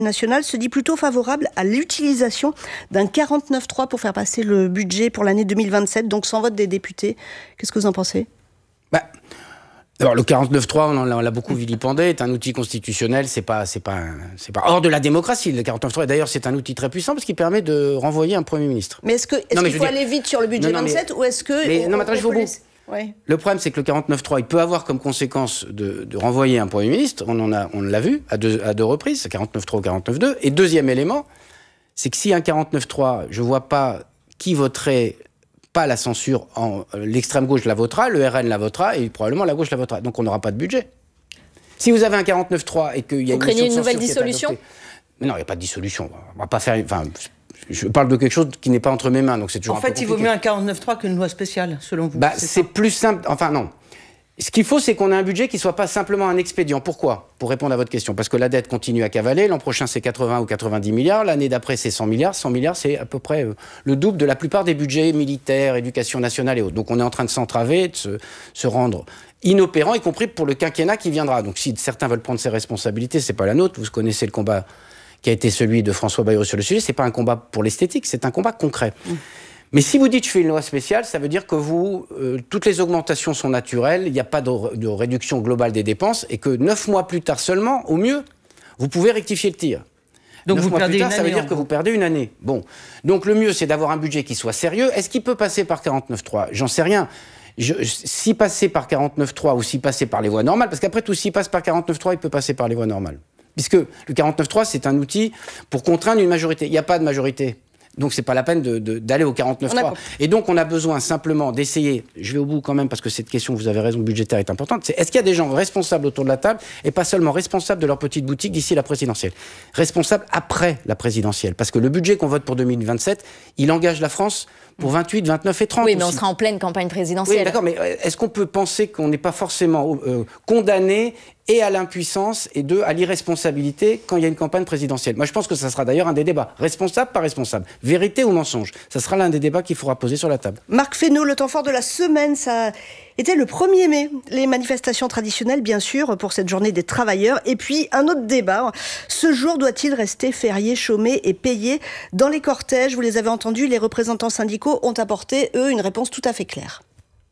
nationale se dit plutôt favorable à l'utilisation d'un 49.3 pour faire passer le budget pour l'année 2027, donc sans vote des députés. Qu'est-ce que vous en pensez ? Alors le 49.3, on l'a beaucoup vilipendé, est un outil constitutionnel, c'est pas hors de la démocratie. Le 49.3, et d'ailleurs, c'est un outil très puissant parce qu'il permet de renvoyer un Premier ministre. Mais est-ce qu'il faut aller vite sur le budget 27 ou est-ce que... Non, mais attends, je vais au bout. Ouais. Le problème, c'est que le 49.3, il peut avoir comme conséquence de renvoyer un Premier ministre. On l'a vu à deux reprises, 49.3 ou 49.2. Et deuxième élément, c'est que si un 49.3, je vois pas qui voterait pas la censure, l'extrême gauche la votera, le RN la votera et probablement la gauche la votera. Donc on n'aura pas de budget. Si vous avez un 49.3 et qu'il y a une nouvelle dissolution. Mais non, il n'y a pas de dissolution. On va pas faire. Enfin, je parle de quelque chose qui n'est pas entre mes mains, donc c'est toujours. En fait, il vaut mieux un 49.3 qu'une loi spéciale, selon vous. C'est plus simple. Enfin non. Ce qu'il faut, c'est qu'on ait un budget qui ne soit pas simplement un expédient. Pourquoi ? Pour répondre à votre question. Parce que la dette continue à cavaler. L'an prochain, c'est 80 ou 90 milliards. L'année d'après, c'est 100 milliards. 100 milliards, c'est à peu près le double de la plupart des budgets militaires, éducation nationale et autres. Donc on est en train de s'entraver, de se rendre inopérant, y compris pour le quinquennat qui viendra. Donc si certains veulent prendre ces responsabilités, ce n'est pas la nôtre. Vous connaissez le combat qui a été celui de François Bayrou sur le sujet. Ce n'est pas un combat pour l'esthétique, c'est un combat concret. Mais si vous dites je fais une loi spéciale, ça veut dire que toutes les augmentations sont naturelles, il n'y a pas de réduction globale des dépenses et que 9 mois plus tard seulement, au mieux, vous pouvez rectifier le tir. Donc 9 vous mois perdez plus tard, une ça veut année, dire que vous perdez une année. Bon, donc le mieux c'est d'avoir un budget qui soit sérieux. Est-ce qu'il peut passer par 49.3 ? J'en sais rien. Si passer par 49.3 ou si passer par les voies normales, parce qu'après tout, s'il passe par 49.3, il peut passer par les voies normales. Puisque le 49.3, c'est un outil pour contraindre une majorité. Il n'y a pas de majorité. Donc c'est pas la peine d'aller au 49.3. Et donc on a besoin simplement d'essayer, je vais au bout quand même parce que cette question, vous avez raison, budgétaire est importante, c'est est-ce qu'il y a des gens responsables autour de la table et pas seulement responsables de leur petite boutique d'ici la présidentielle, responsables après la présidentielle, parce que le budget qu'on vote pour 2027, il engage la France pour 28, 29 et 30 Oui, mais aussi. on sera en pleine campagne présidentielle. Oui, d'accord, mais est-ce qu'on peut penser qu'on n'est pas forcément condamné et à l'impuissance et à l'irresponsabilité quand il y a une campagne présidentielle ? Moi, je pense que ça sera d'ailleurs un des débats. Responsable, pas responsable. Vérité ou mensonge ? Ça sera l'un des débats qu'il faudra poser sur la table. Marc Fesneau, le temps fort de la semaine, ça était le 1er mai. Les manifestations traditionnelles, bien sûr, pour cette journée des travailleurs. Et puis, un autre débat. Ce jour doit-il rester férié, chômé et payé ? Dans les cortèges, vous les avez entendus, les représentants syndicaux ont apporté, eux, une réponse tout à fait claire.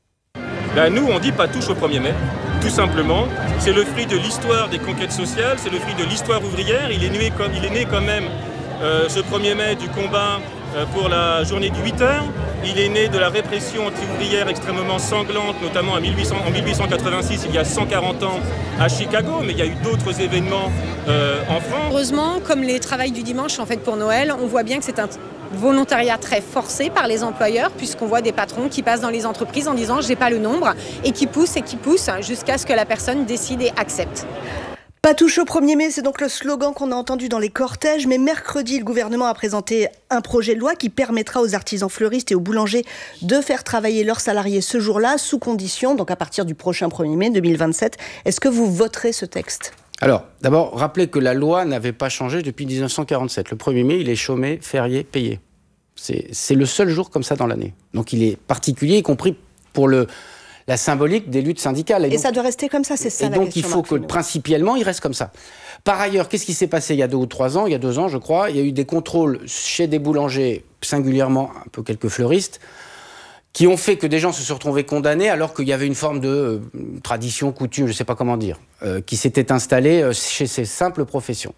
Nous, on dit pas touche au 1er mai. Tout simplement, c'est le fruit de l'histoire des conquêtes sociales, c'est le fruit de l'histoire ouvrière. Il est né quand même ce 1er mai du combat pour la journée du 8 heures. Il est né de la répression anti-ouvrière extrêmement sanglante, notamment en 1886, il y a 140 ans, à Chicago, mais il y a eu d'autres événements en France. Heureusement, comme les travails du dimanche en fait pour Noël, on voit bien que c'est un volontariat très forcé par les employeurs, puisqu'on voit des patrons qui passent dans les entreprises en disant « j'ai pas le nombre » et qui poussent jusqu'à ce que la personne décide et accepte. Pas touche au 1er mai, c'est donc le slogan qu'on a entendu dans les cortèges. Mais mercredi, le gouvernement a présenté un projet de loi qui permettra aux artisans fleuristes et aux boulangers de faire travailler leurs salariés ce jour-là, sous condition, donc à partir du prochain 1er mai 2027. Est-ce que vous voterez ce texte ? Alors, d'abord, rappelez que la loi n'avait pas changé depuis 1947. Le 1er mai, il est chômé, férié, payé. C'est le seul jour comme ça dans l'année. Donc il est particulier, y compris pour la symbolique des luttes syndicales. Et donc, ça doit rester comme ça, c'est ça la question. Et donc il faut que principiellement, il reste comme ça. Par ailleurs, qu'est-ce qui s'est passé il y a 2 ou 3 ans, il y a 2 ans je crois, il y a eu des contrôles chez des boulangers, singulièrement un peu quelques fleuristes, qui ont fait que des gens se sont retrouvés condamnés alors qu'il y avait une forme de tradition, coutume, je ne sais pas comment dire, qui s'était installée chez ces simples professions.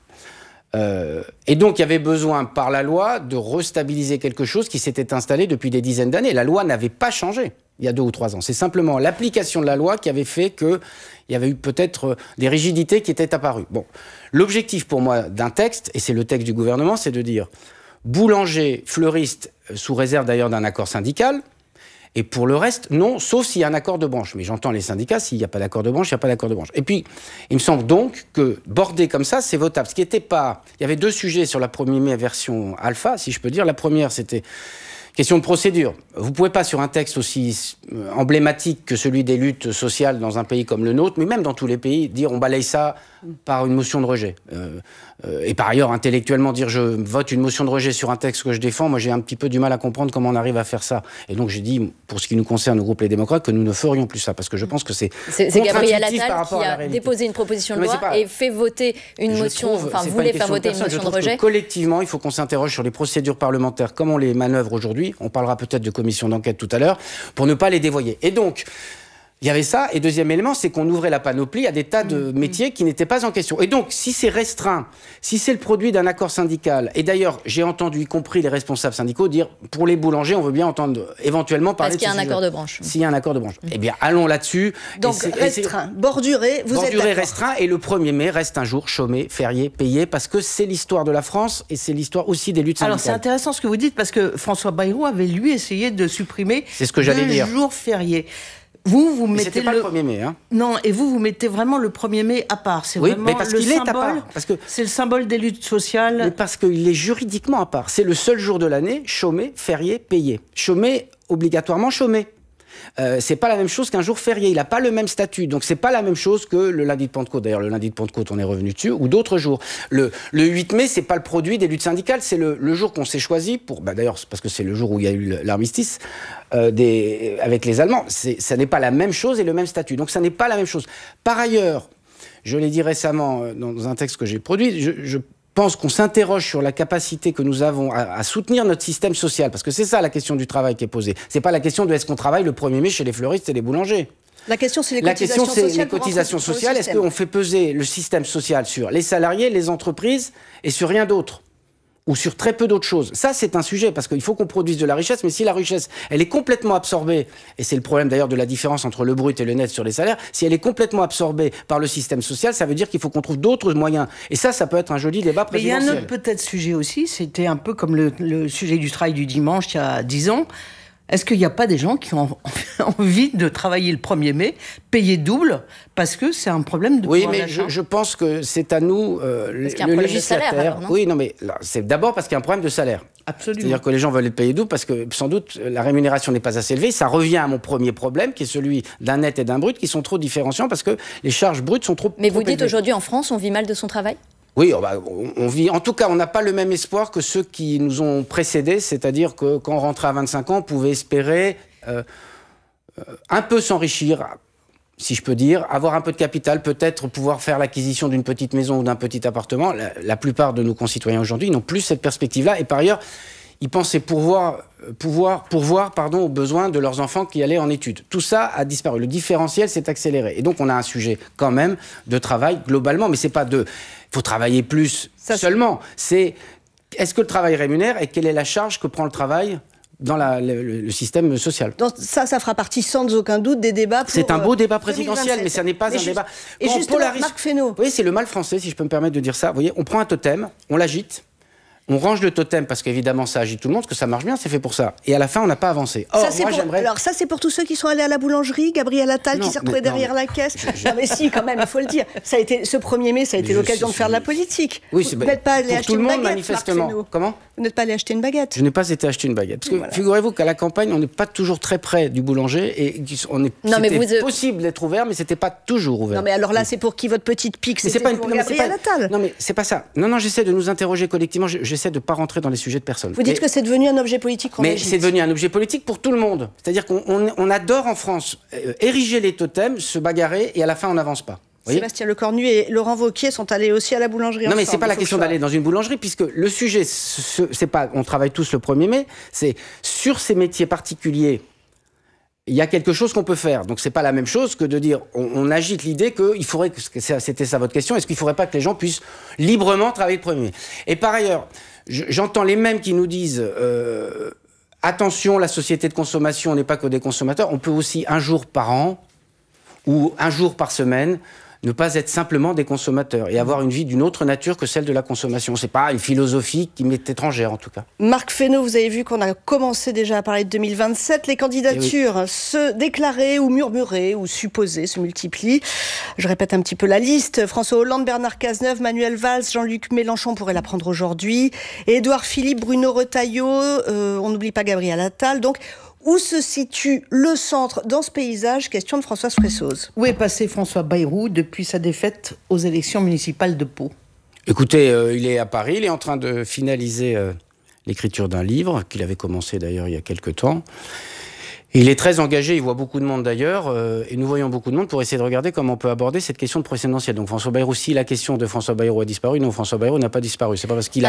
Et donc il y avait besoin par la loi de restabiliser quelque chose qui s'était installé depuis des dizaines d'années. La loi n'avait pas changé il y a 2 ou 3 ans. C'est simplement l'application de la loi qui avait fait qu'il y avait eu peut-être des rigidités qui étaient apparues. Bon, l'objectif pour moi d'un texte, et c'est le texte du gouvernement, c'est de dire boulanger, fleuriste, sous réserve d'ailleurs d'un accord syndical, et pour le reste, non, sauf s'il y a un accord de branche. Mais j'entends les syndicats, s'il n'y a pas d'accord de branche, il n'y a pas d'accord de branche. Et puis, il me semble donc que border comme ça, c'est votable. Ce qui n'était pas... Il y avait 2 sujets sur la 1er mai version alpha, si je peux dire. La première, c'était question de procédure. Vous ne pouvez pas, sur un texte aussi emblématique que celui des luttes sociales dans un pays comme le nôtre, mais même dans tous les pays, dire on balaye ça par une motion de rejet. Et par ailleurs, intellectuellement, dire je vote une motion de rejet sur un texte que je défends, moi j'ai un petit peu du mal à comprendre comment on arrive à faire ça. Et donc j'ai dit, pour ce qui nous concerne au groupe Les Démocrates, que nous ne ferions plus ça, parce que je pense que c'est Gabriel Attal qui a déposé une proposition de loi et fait voter une motion, voulait faire voter une motion de rejet. Collectivement, il faut qu'on s'interroge sur les procédures parlementaires, comment on les manœuvre aujourd'hui. On parlera peut-être de commission d'enquête tout à l'heure, pour ne pas les dévoyer. Et donc, il y avait ça, et deuxième élément, c'est qu'on ouvrait la panoplie à des tas de métiers qui n'étaient pas en question. Et donc, si c'est restreint, si c'est le produit d'un accord syndical, et d'ailleurs, j'ai entendu, y compris les responsables syndicaux, dire, pour les boulangers, on veut bien entendre éventuellement parler de ce sujet. Parce qu'il y a un accord de branche. S'il y a un accord de branche. Eh bien, allons là-dessus. Donc, restreint, borduré, vous êtes d'accord. Borduré, restreint, et le 1er mai reste un jour chômé, férié, payé, parce que c'est l'histoire de la France, et c'est l'histoire aussi des luttes syndicales. Alors, c'est intéressant ce que vous dites, parce que François Bayrou avait, lui, essayé de supprimer le jour férié. Vous mettez c'était pas le 1er mai. Hein. Non, et vous mettez vraiment le 1er mai à part. C'est vraiment mais parce qu'il est à part. C'est le symbole des luttes sociales. Mais parce qu'il est juridiquement à part. C'est le seul jour de l'année, chômé, férié, payé. Chômé, obligatoirement chômé. C'est pas la même chose qu'un jour férié. Il n'a pas le même statut. Donc c'est pas la même chose que le lundi de Pentecôte. D'ailleurs, le lundi de Pentecôte, on est revenu dessus, ou d'autres jours. Le 8 mai, c'est pas le produit des luttes syndicales. C'est le jour qu'on s'est choisi pour. D'ailleurs, c'est parce que c'est le jour où il y a eu l'armistice avec les Allemands. Ça n'est pas la même chose et le même statut. Donc ça n'est pas la même chose. Par ailleurs, je l'ai dit récemment dans un texte que j'ai produit, je pense qu'on s'interroge sur la capacité que nous avons à soutenir notre système social, parce que c'est ça la question du travail qui est posée. C'est pas la question de est-ce qu'on travaille le 1er mai chez les fleuristes et les boulangers. La question, c'est les cotisations sociales. Est-ce qu'on fait peser le système social sur les salariés, les entreprises et sur rien d'autre ? Ou sur très peu d'autres choses. Ça, c'est un sujet, parce qu'il faut qu'on produise de la richesse, mais si la richesse, elle est complètement absorbée, et c'est le problème d'ailleurs de la différence entre le brut et le net sur les salaires, si elle est complètement absorbée par le système social, ça veut dire qu'il faut qu'on trouve d'autres moyens. Et ça peut être un joli débat présidentiel. Mais il y a un autre peut-être sujet aussi, c'était un peu comme le sujet du travail du dimanche il y a 10 ans. Est-ce qu'il n'y a pas des gens qui ont envie de travailler le 1er mai, payer double, parce que c'est un problème de pouvoir d'achat ? Oui, mais je pense que c'est à nous, le législateur... Oui, non, mais là, c'est d'abord parce qu'il y a un problème de salaire. Absolument. C'est-à-dire que les gens veulent être payés double parce que, sans doute, la rémunération n'est pas assez élevée. Ça revient à mon premier problème, qui est celui d'un net et d'un brut, qui sont trop différenciants parce que les charges brutes sont trop... Mais vous dites aujourd'hui, en France, on vit mal de son travail ? Oui, on vit. En tout cas, on n'a pas le même espoir que ceux qui nous ont précédés, c'est-à-dire que quand on rentrait à 25 ans, on pouvait espérer un peu s'enrichir, si je peux dire, avoir un peu de capital, peut-être pouvoir faire l'acquisition d'une petite maison ou d'un petit appartement. La plupart de nos concitoyens aujourd'hui n'ont plus cette perspective-là, et par ailleurs, ils pensaient pourvoir aux besoins de leurs enfants qui allaient en études. Tout ça a disparu. Le différentiel s'est accéléré. Et donc, on a un sujet quand même de travail globalement, mais c'est pas il faut travailler plus seulement. C'est est-ce que le travail rémunère et quelle est la charge que prend le travail dans le système social. Donc ça fera partie sans aucun doute des débats pour c'est un beau débat présidentiel, mais ça n'est pas un débat... Et justement, Marc Fesneau... Vous voyez, c'est le mal français, si je peux me permettre de dire ça. Vous voyez, on prend un totem, on l'agite, on range le totem parce qu'évidemment ça agite tout le monde, parce que ça marche bien, c'est fait pour ça. Et à la fin, on n'a pas avancé. Or, Alors ça, c'est pour tous ceux qui sont allés à la boulangerie, Gabriel Attal qui s'est retrouvé derrière la caisse. Non mais si, quand même, il faut le dire. Ce 1er mai, ça a été l'occasion de faire de la politique. Oui, vous n'êtes pas allé acheter une baguette, manifestement. Marc Fesneau. Comment ? Vous n'êtes pas allé acheter une baguette. Je n'ai pas été acheter une baguette. Parce que figurez-vous qu'à la campagne, on n'est pas toujours très près du boulanger. Et c'était possible d'être ouvert, mais c'était pas toujours ouvert. Non mais alors là, c'est pour qui votre petite pique ? C'était pour Gabriel Attal. Non mais c'est pas ça. Non, j'essaie de nous interroger collectivement. J'essaie de pas rentrer dans les sujets de personne. Vous dites que c'est devenu un objet politique qu'on agite. Mais c'est devenu un objet politique pour tout le monde. C'est-à-dire qu'on adore en France ériger les totems, se bagarrer, et à la fin, on n'avance pas. Sébastien Lecornu et Laurent Wauquiez sont allés aussi à la boulangerie. Non, mais c'est pas la question d'aller dans une boulangerie, puisque le sujet, c'est pas on travaille tous le 1er mai, c'est sur ces métiers particuliers. Il y a quelque chose qu'on peut faire. Donc, c'est pas la même chose que de dire, on agite l'idée qu'il faudrait, c'était ça votre question, est-ce qu'il faudrait pas que les gens puissent librement travailler le 1er mai ? Et par ailleurs, j'entends les mêmes qui nous disent, attention, la société de consommation n'est pas que des consommateurs, on peut aussi un jour par an ou un jour par semaine ne pas être simplement des consommateurs et avoir une vie d'une autre nature que celle de la consommation. C'est pas une philosophie qui m'est étrangère, en tout cas. Marc Fesneau, vous avez vu qu'on a commencé déjà à parler de 2027. Les candidatures se déclaraient ou murmuraient ou supposées se multiplient. Je répète un petit peu la liste. François Hollande, Bernard Cazeneuve, Manuel Valls, Jean-Luc Mélenchon pourrait la prendre aujourd'hui. Et Édouard Philippe, Bruno Retailleau, on n'oublie pas Gabriel Attal. Donc, Où se situe le centre dans ce paysage? Question de Françoise Fressoz. Où est passé François Bayrou depuis sa défaite aux élections municipales de Pau? Écoutez, il est à Paris, il est en train de finaliser l'écriture d'un livre, qu'il avait commencé d'ailleurs il y a quelque temps. Et il est très engagé, il voit beaucoup de monde d'ailleurs, et nous voyons beaucoup de monde pour essayer de regarder comment on peut aborder cette question de présidentielle. Donc François Bayrou, si la question de François Bayrou a disparu, non, François Bayrou n'a pas disparu. C'est pas parce qu'il